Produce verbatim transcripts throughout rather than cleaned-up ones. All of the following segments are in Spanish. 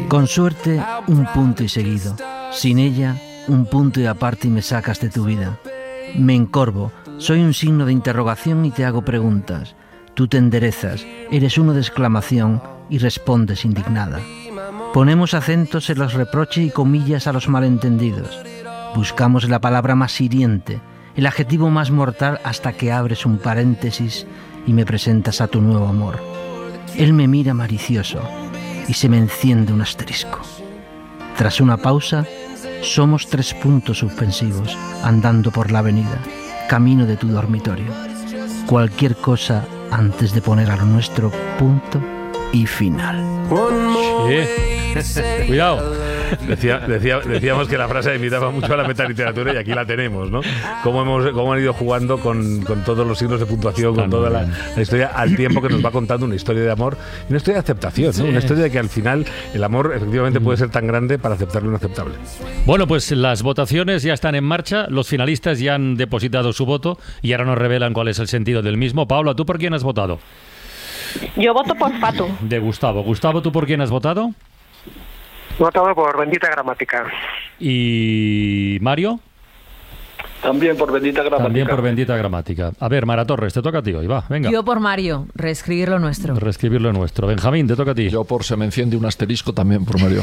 Con suerte, un punto y seguido. Sin ella, un punto y aparte y me sacas de tu vida. Me encorvo, soy un signo de interrogación y te hago preguntas. Tú te enderezas, eres uno de exclamación y respondes indignada. Ponemos acentos en los reproches y comillas a los malentendidos. Buscamos la palabra más hiriente, el adjetivo más mortal hasta que abres un paréntesis y me presentas a tu nuevo amor. Él me mira malicioso y se me enciende un asterisco. Tras una pausa, somos tres puntos suspensivos andando por la avenida, camino de tu dormitorio. Cualquier cosa antes de poner a lo nuestro punto y final. Sí. Cuidado. Decía, decía, decíamos que la frase imitaba mucho a la metaliteratura y aquí la tenemos, ¿no? Cómo, hemos, cómo han ido jugando con, con todos los signos de puntuación, con toda la, la historia, al tiempo que nos va contando una historia de amor y una historia de aceptación, ¿no? Sí. Una historia de que al final el amor efectivamente puede ser tan grande para aceptar lo inaceptable. Bueno, pues las votaciones ya están en marcha, los finalistas ya han depositado su voto y ahora nos revelan cuál es el sentido del mismo. Paula, ¿tú por quién has votado? Yo voto por Fatu. De Gustavo. Gustavo, ¿tú por quién has votado? Votado por Bendita Gramática. ¿Y Mario? También por Bendita Gramática. También por Bendita Gramática. A ver, Mara Torres, te toca a ti hoy, va, venga. Yo por Mario, reescribir lo nuestro. Reescribir lo nuestro. Benjamín, te toca a ti. Yo por Se me enciende un asterisco, también por Mario.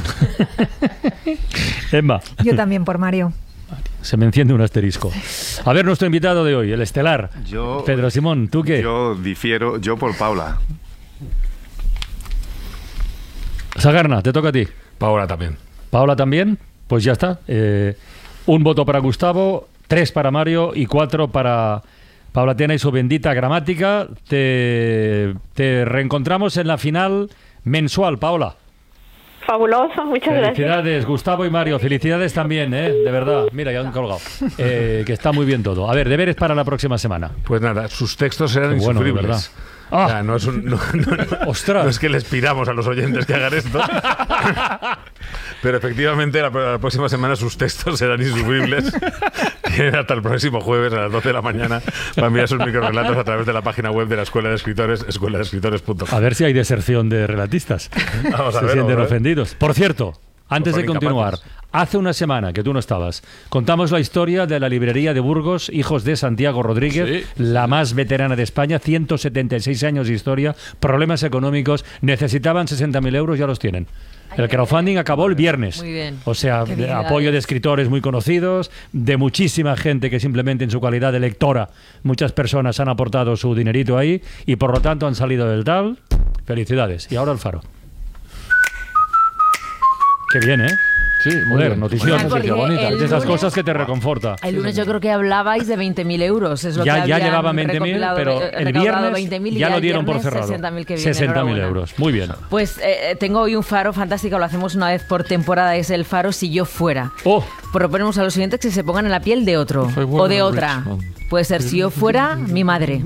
Emma. Yo también por Mario. Se me enciende un asterisco. A ver, nuestro invitado de hoy, el estelar. Yo, Pedro Simón, ¿tú qué? Yo difiero, yo por Paula. Sagarna, te toca a ti. Paula también. Paula también, pues ya está. Eh, un voto para Gustavo, tres para Mario y cuatro para Paula Tena y su Bendita Gramática. Te, te reencontramos en la final mensual, Paula. Fabuloso, muchas Felicidades, gracias. Felicidades, Gustavo y Mario. Felicidades también, ¿eh? De verdad. Mira, ya han colgado. Eh, que está muy bien todo. A ver, deberes para la próxima semana. Pues nada, sus textos serán Qué bueno, insufribles. ¿verdad? Ah. O sea, no, es un, no, no, no, ¡Ostras! No es que les pidamos a los oyentes que hagan esto. Pero efectivamente, la, la próxima semana sus textos serán insufribles. Tienen hasta el próximo jueves a las doce de la mañana para enviar sus microrelatos a través de la página web de la Escuela de Escritores, escuela de escritores punto com. A ver si hay deserción de relatistas. Vamos a Se ver, sienten vamos a ofendidos. Por cierto, antes de continuar, incapaces. Hace una semana que tú no estabas, contamos la historia de la librería de Burgos, hijos de Santiago Rodríguez, sí, la más veterana de España, ciento setenta y seis años de historia, problemas económicos, necesitaban sesenta mil euros, ya los tienen. El crowdfunding acabó el viernes. Muy bien. O sea, de apoyo de escritores muy conocidos, de muchísima gente que simplemente en su calidad de lectora, muchas personas han aportado su dinerito ahí y por lo tanto han salido del tal. Felicidades. Y ahora el Faro. Qué bien, ¿eh? Sí, muy Joder, bien. noticia, noticia bonita. De esas lunes, cosas que te reconforta. El lunes yo creo que hablabais de veinte mil euros. Es lo ya, que ya llevaban veinte mil, pero el viernes veinte mil y ya, ya lo dieron por viernes cerrado. sesenta mil que vienen, sesenta mil euros. Muy bien. Pues eh, tengo hoy un Faro fantástico, lo hacemos una vez por temporada, es el Faro Si yo fuera. Oh. Proponemos a los oyentes que se pongan en la piel de otro bueno, o de otra. Richmond. Puede ser si yo fuera mi madre,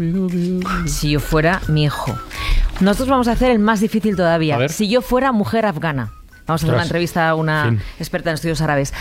si yo fuera mi hijo. Nosotros vamos a hacer el más difícil todavía. Si yo fuera mujer afgana. Vamos a hacer una entrevista a una sí. experta en estudios árabes.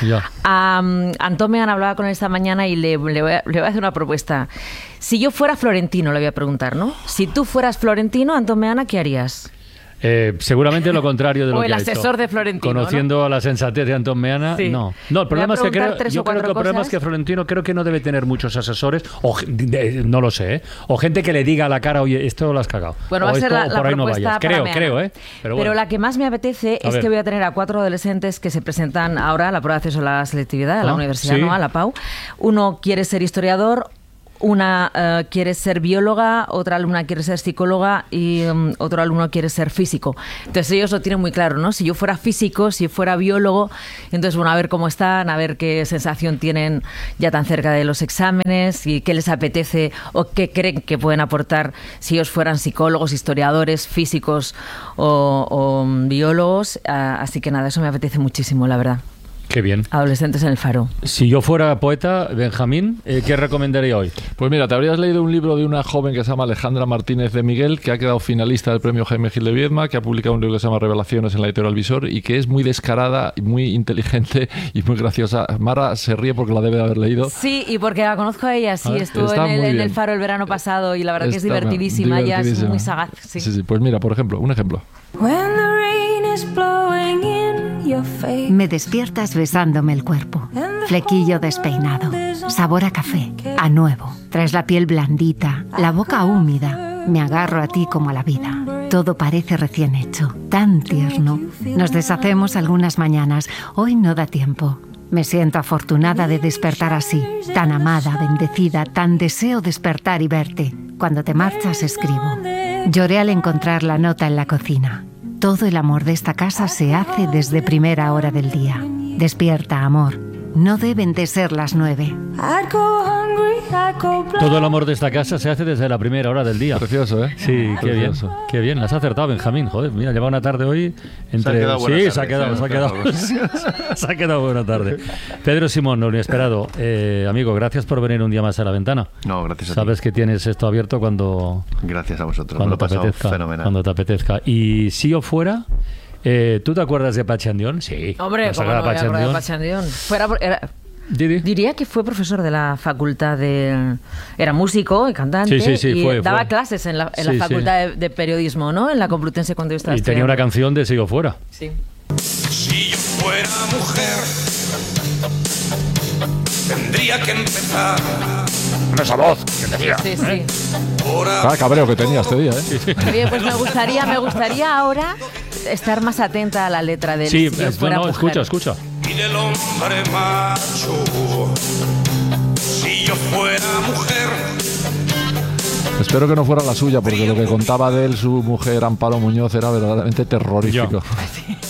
Um, Antón Mehan hablaba con él esta mañana y le, le, voy a, le voy a hacer una propuesta. Si yo fuera Florentino, le voy a preguntar, ¿no? Si tú fueras Florentino, Antón Mehan, ¿qué harías? Eh, seguramente lo contrario de lo o que el ha asesor hecho. de Florentino, Conociendo ¿no? a la sensatez de Antón Meana, sí. no. No, el problema es que creo, yo creo que el problema es que Florentino creo que no debe tener muchos asesores, o de, no lo sé, ¿eh? O gente que le diga a la cara, oye, esto lo has cagado. Bueno, o va a ser esto, la, la por ahí propuesta no vayas. para Creo, Meana. creo, ¿eh? Pero, Pero, bueno. Pero la que más me apetece A es ver. que voy a tener a cuatro adolescentes que se presentan ahora a la prueba de acceso a la selectividad, a la ¿Ah? universidad, ¿Sí? ¿no? A la P A U. Uno quiere ser historiador, una uh, quiere ser bióloga, otra alumna quiere ser psicóloga y um, otro alumno quiere ser físico. Entonces ellos lo tienen muy claro, ¿no? Si yo fuera físico, si fuera biólogo, entonces bueno, a ver cómo están, a ver qué sensación tienen ya tan cerca de los exámenes y qué les apetece o qué creen que pueden aportar si ellos fueran psicólogos, historiadores, físicos o, o biólogos. Uh, así que nada, eso me apetece muchísimo, la verdad. Qué bien. Adolescentes en el Faro. Si yo fuera poeta, Benjamín, eh, ¿qué recomendaría hoy? Pues mira, te habrías leído un libro de una joven que se llama Alejandra Martínez de Miguel, que ha quedado finalista del premio Jaime Gil de Viedma, que ha publicado un libro que se llama Revelaciones en la editorial Visor y que es muy descarada, muy inteligente y muy graciosa. Mara se ríe porque la debe de haber leído. Sí, y porque la conozco a ella, sí, ah, estuvo en el, en el Faro el verano pasado y la verdad está, que es divertidísima, divertidísima, ella es muy sagaz. Sí. sí, sí, pues mira, por ejemplo, un ejemplo. When the rain is blowing Me despiertas besándome el cuerpo. Flequillo despeinado. Sabor a café, a nuevo. Traes la piel blandita, la boca húmeda. Me agarro a ti como a la vida. Todo parece recién hecho, tan tierno. Nos deshacemos algunas mañanas. Hoy no da tiempo. Me siento afortunada de despertar así, tan amada, bendecida, tan deseo despertar y verte. Cuando te marchas escribo. Lloré al encontrar la nota en la cocina. Todo el amor de esta casa se hace desde primera hora del día. Despierta, amor. No deben de ser las nueve. Todo el amor de esta casa se hace desde la primera hora del día. Precioso, ¿eh? Sí, qué Precioso. bien. Qué bien. Las has acertado, Benjamín. Joder, mira, lleva una tarde hoy entre... Se ha quedado buena sí, tarde, se ha quedado, se ha quedado. Se ha quedado buena tarde. Pedro Simón, lo inesperado. Eh, amigo, gracias por venir un día más a la ventana. No, gracias a ti. Sabes que tienes esto abierto cuando... Gracias a vosotros. Cuando Me lo he te pasado apetezca. fenomenal. Cuando te apetezca. Y si yo fuera... Eh, ¿Tú te acuerdas de Pachandión? Sí. Hombre, la ¿cómo sagrada no voy a acordar de Pachandión. Pachandión? Fuera, era, Didi. diría que fue profesor de la facultad de... Era músico y cantante. Sí, sí, sí, y fue, daba fue. clases en la, en Sí, la facultad sí. de, de periodismo, ¿no? En la Complutense cuando yo estaba Y tenía una canción de Si yo fuera. Sí. Si yo fuera mujer, tendría que empezar. Con esa voz que tenía. Sí, sí. Ah, cabreo que tenía este día, ¿eh? Oye, pues me gustaría, me gustaría ahora estar más atenta a la letra del Sí, Si yo eh, fuera no, no, mujer. escucha, escucha. Y del hombre macho. Si yo fuera mujer, Espero que no fuera la suya, porque lo que contaba de él su mujer Amparo Muñoz era verdaderamente terrorífico. Yo.